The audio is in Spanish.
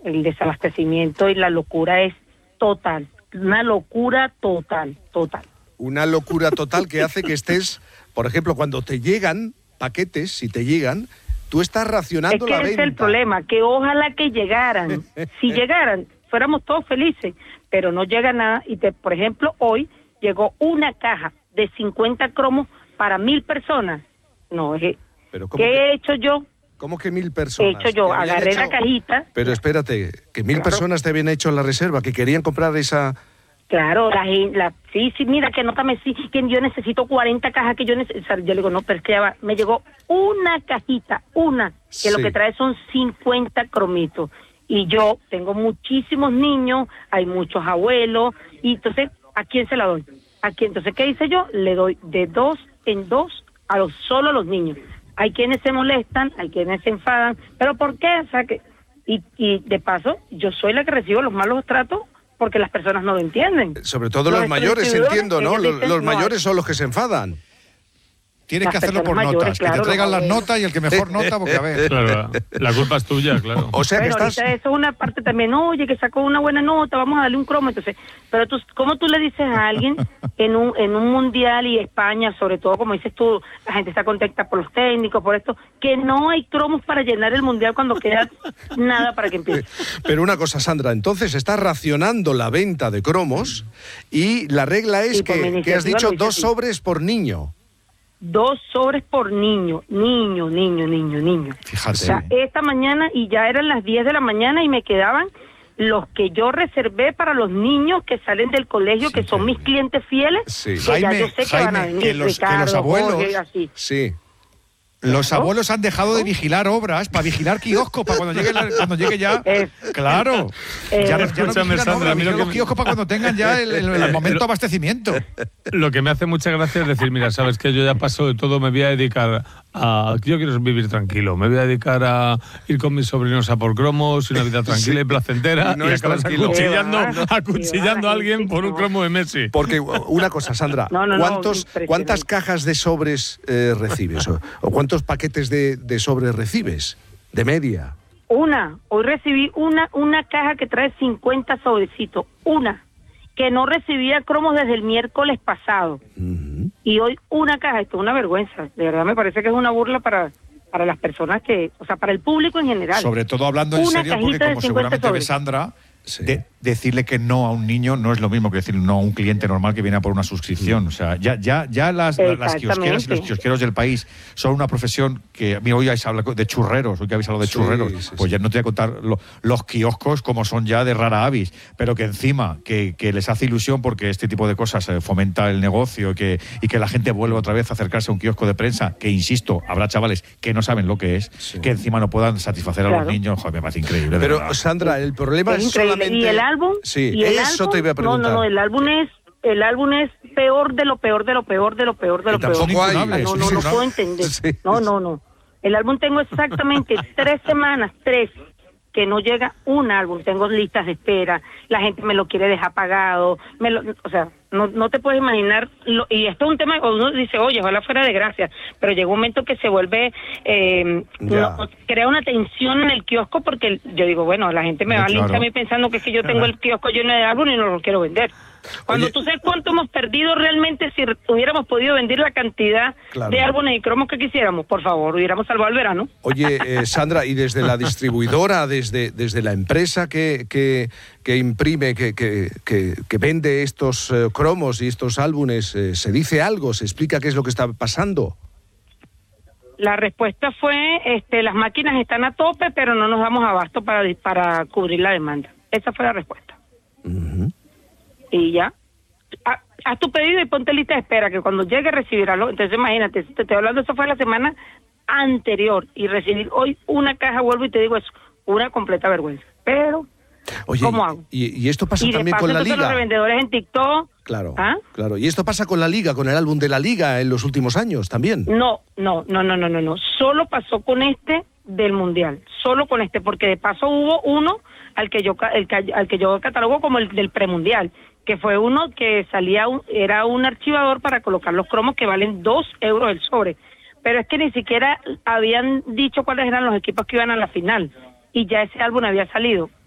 el desabastecimiento y la locura es total, una locura total. Una locura total que hace que estés, por ejemplo, cuando te llegan paquetes, si te llegan, tú estás racionando la venta. Es que ese es el problema, que ojalá que llegaran. Si llegaran, fuéramos todos felices, pero no llega nada. Y por ejemplo, hoy llegó una caja de 50 cromos para 1,000 personas. No, ¿Pero ¿qué he hecho yo? ¿Cómo que 1,000 personas? He hecho yo, agarré la cajita. Pero espérate, que 1,000 personas te habían hecho la reserva, que querían comprar esa... Claro, sí, mira, que nótame, sí, que yo necesito 40 cajas, que yo necesito. Yo le digo, no, pero es que ya va, me llegó una cajita, que lo que trae son 50 cromitos. Y yo tengo muchísimos niños, hay muchos abuelos, y entonces, ¿a quién se la doy? Entonces, ¿qué hice yo? Le doy de 2 en 2 solo a los niños. Hay quienes se molestan, hay quienes se enfadan, ¿pero por qué? O sea, y de paso, yo soy la que recibo los malos tratos, porque las personas no lo entienden. Sobre todo los mayores, entiendo, ¿no? Los mayores son los que se enfadan. Tienes que hacerlo por mayores, notas, claro, que te traigan las notas y el que mejor nota, porque a ver... Claro, la culpa es tuya, claro. O sea que estás... Eso es una parte también, oye, que sacó una buena nota, vamos a darle un cromo, entonces... Pero ¿cómo tú le dices a alguien en un mundial y España, sobre todo, como dices tú, la gente está contenta por los técnicos, por esto, que no hay cromos para llenar el mundial cuando queda nada para que empiece? Pero una cosa, Sandra, entonces estás racionando la venta de cromos y la regla es que has dicho 2 sobres por niño. 2 sobres por niño. Fíjate. O sea, esta mañana, y ya eran las 10 de la mañana y me quedaban los que yo reservé para los niños que salen del colegio, que son mis clientes fieles, que Jaime, ya yo sé que van a venir, que los Ricardo, abuelos... Jorge, así. Sí. Los abuelos han dejado de vigilar obras para vigilar kioscos para cuando llegue ya. Claro. Ya no vigilan Sandra, obras, vigilan los kioscos para cuando tengan ya el momento de abastecimiento. Lo que me hace mucha gracia es decir, mira, sabes que yo ya paso de todo, me voy a dedicar yo quiero vivir tranquilo, me voy a dedicar a ir con mis sobrinos a por cromos, una vida tranquila y placentera, no y es acabas tranquilo. acuchillando a alguien por un cromo de Messi. Porque una cosa, Sandra, ¿cuántas cajas de sobres recibes? ¿O cuántos paquetes de sobres recibes? De media. Hoy recibí una caja que trae 50 sobrecitos, que no recibía cromos desde el miércoles pasado. Uh-huh. Y hoy una caja, esto es una vergüenza, de verdad me parece que es una burla para las personas para el público en general. Sobre todo hablando en serio, porque como seguramente ve Sandra, decirle que no a un niño no es lo mismo que decir no a un cliente normal que viene a por una suscripción. O sea, ya las kiosqueras y los kiosqueros del país son una profesión que... Mira, hoy habéis hablado de churreros, hoy que habéis hablado de churreros, pues ya no te voy a contar los kioscos como son ya de rara avis, pero que encima que les hace ilusión porque este tipo de cosas fomenta el negocio y que la gente vuelva otra vez a acercarse a un kiosco de prensa, que insisto, habrá chavales que no saben lo que es, que encima no puedan satisfacer a los niños. Joder, me parece increíble. Pero, Sandra, el problema es solamente... ¿Y el álbum? Sí, eso te iba a preguntar. No, el álbum es peor de lo peor. No puedo entender. Sí. No. El álbum tengo exactamente 3 semanas, que no llega un álbum. Tengo listas de espera, la gente me lo quiere dejar pagado, no te puedes imaginar, y esto es un tema que uno dice, oye, ojalá fuera de gracia, pero llega un momento que se vuelve, crea una tensión en el kiosco, porque yo digo, bueno, la gente me va a linchar a mí pensando que yo tengo el kiosco lleno de álbum y no lo quiero vender. Cuando tú sabes cuánto hemos perdido realmente si hubiéramos podido vender la cantidad de álbumes y cromos que quisiéramos, por favor, hubiéramos salvado el verano. Oye, Sandra, y desde la distribuidora, desde la empresa que imprime, que vende estos cromos y estos álbumes, ¿se dice algo? ¿Se explica qué es lo que está pasando? La respuesta fue, las máquinas están a tope, pero no nos damos abasto para cubrir la demanda. Esa fue la respuesta. Uh-huh. Y ya, haz tu pedido y ponte lista de espera, que cuando llegue recibirás. Entonces imagínate, te estoy hablando, eso fue la semana anterior, y recibir hoy una caja, vuelvo y te digo, es una completa vergüenza. Pero, oye, ¿cómo hago? Y esto pasa también con la Liga. Los revendedores en TikTok. Claro. Y esto pasa con la Liga, con el álbum de la Liga en los últimos años también. No. Solo pasó con del Mundial, solo con porque de paso hubo uno al que yo catalogo como el del premundial, que fue uno que era un archivador para colocar los cromos que valen 2 euros el sobre, pero es que ni siquiera habían dicho cuáles eran los equipos que iban a la final, y ya ese álbum había salido.